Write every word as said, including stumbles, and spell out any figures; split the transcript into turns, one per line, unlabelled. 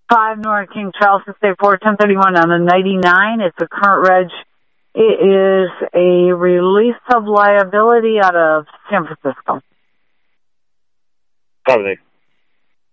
five North King Charles Estate four ten thirty-one on the ninety-nine. It's a current reg. It is a release of liability out of San Francisco.
Copy.